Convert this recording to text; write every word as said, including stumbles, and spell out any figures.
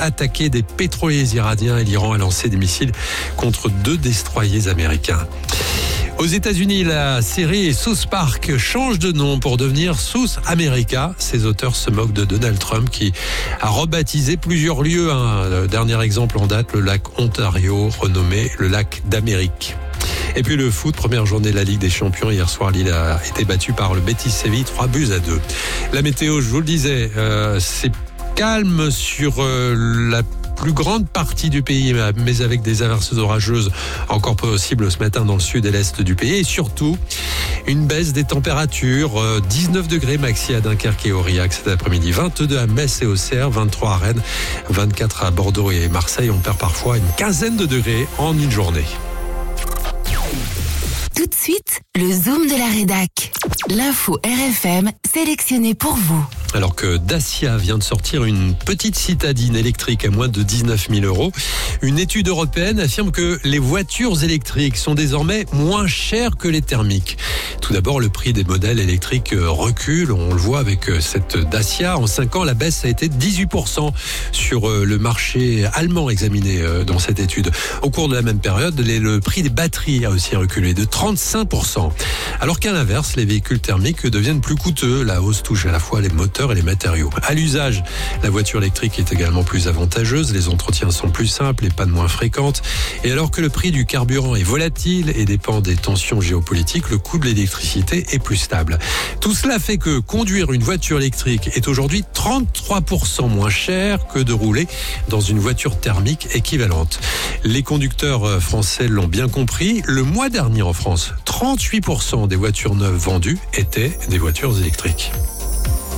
attaqué des pétroliers iraniens et l'Iran a lancé des missiles contre deux destroyers américains. Aux États-Unis, la série South Park change de nom pour devenir South America. Ses auteurs se moquent de Donald Trump qui a rebaptisé plusieurs lieux. Hein. Le dernier exemple en date, le lac Ontario, renommé le lac d'Amérique. Et puis le foot, première journée de la Ligue des Champions. Hier soir, Lille a été battue par le Betis Séville, trois buts à deux. La météo, je vous le disais, euh, c'est calme sur euh, la plus grande partie du pays, mais avec des averses orageuses encore possibles ce matin dans le sud et l'est du pays. Et surtout, une baisse des températures. dix-neuf degrés maxi à Dunkerque et Aurillac cet après-midi. vingt-deux à Metz et Auxerre, vingt-trois à Rennes, vingt-quatre à Bordeaux et Marseille. On perd parfois une quinzaine de degrés en une journée. Tout de suite, le Zoom de la rédac. L'info R F M sélectionnée pour vous. Alors que Dacia vient de sortir une petite citadine électrique à moins de dix-neuf mille euros, une étude européenne affirme que les voitures électriques sont désormais moins chères que les thermiques. Tout d'abord, le prix des modèles électriques recule. On le voit avec cette Dacia. En cinq ans, la baisse a été de dix-huit pour cent sur le marché allemand examiné dans cette étude. Au cours de la même période, le prix des batteries a aussi reculé de trente-cinq pour cent. Alors qu'à l'inverse, les véhicules thermiques deviennent plus coûteux. La hausse touche à la fois les moteurs et les matériaux. À l'usage, la voiture électrique est également plus avantageuse. Les entretiens sont plus simples, les pannes moins fréquentes. Et alors que le prix du carburant est volatile et dépend des tensions géopolitiques, le coût de l'électricité est plus stable. Tout cela fait que conduire une voiture électrique est aujourd'hui trente-trois pour cent moins cher que de rouler dans une voiture thermique équivalente. Les conducteurs français l'ont bien compris. Le mois dernier en France, trente-huit pour cent des voitures neuves vendues étaient des voitures électriques.